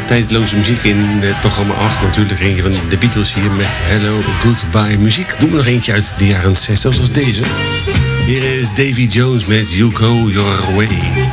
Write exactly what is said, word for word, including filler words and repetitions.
tijdloze muziek in het programma acht. Natuurlijk eentje van de Beatles hier met Hello Goodbye muziek. Doen we nog eentje uit de jaren zestig, zoals deze. Hier is Davy Jones met You Go Your Way.